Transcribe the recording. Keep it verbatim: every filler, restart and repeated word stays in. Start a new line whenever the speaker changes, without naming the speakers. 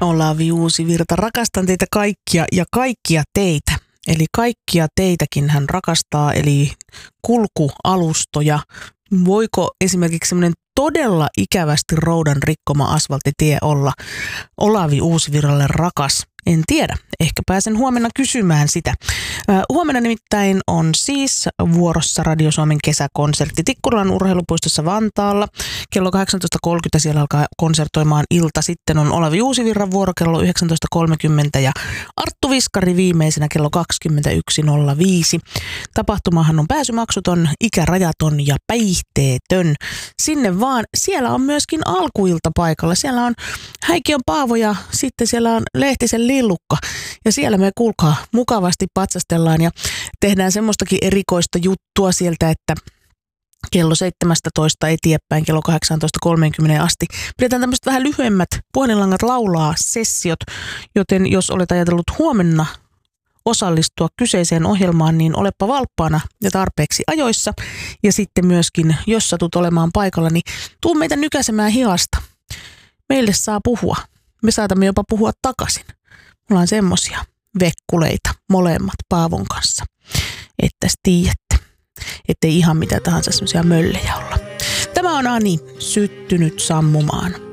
Olavi Uusivirta, rakastan teitä kaikkia ja kaikkia teitä. Eli kaikkia teitäkin hän rakastaa, eli kulkualustoja. Voiko esimerkiksi semmoinen todella ikävästi roudan rikkoma asfalttitie olla Olavi Uusiviralle rakas? En tiedä. Ehkä pääsen huomenna kysymään sitä. Huomenna nimittäin on siis vuorossa Radio Suomen kesäkonsertti Tikkurilan urheilupuistossa Vantaalla. Kello kahdeksantoista kolmekymmentä siellä alkaa konsertoimaan ilta. Sitten on Olavi Uusivirran vuoro kello yhdeksäntoista kolmekymmentä ja Arttu Viskari viimeisenä kello kaksikymmentäyksi nolla viisi. Tapahtumahan on pääsymaksuton, ikärajaton ja päihteetön. Sinne vaan. Siellä on myöskin alkuilta paikalla. Siellä on Häikiön Paavo ja sitten siellä on Lehtisen Lillukka. Ja siellä me kuulkaa mukavasti patsastellaan ja tehdään semmoistakin erikoista juttua sieltä, että kello seitsemäntoista eteenpäin kello kahdeksantoista kolmekymmentä asti pidetään tämmöiset vähän lyhyemmät puhelinlangat laulaa sessiot, joten jos olet ajatellut huomenna osallistua kyseiseen ohjelmaan, niin olepa valppaana ja tarpeeksi ajoissa. Ja sitten myöskin, jos satut olemaan paikalla, niin tuu meitä nykäsemään hihasta. Meille saa puhua. Me saatamme jopa puhua takaisin. Mulla on semmosia vekkuleita molemmat Paavon kanssa, että tiedätte, ettei ihan mitä tahansa semmosia möllejä olla. Tämä on Ani syttynyt sammumaan.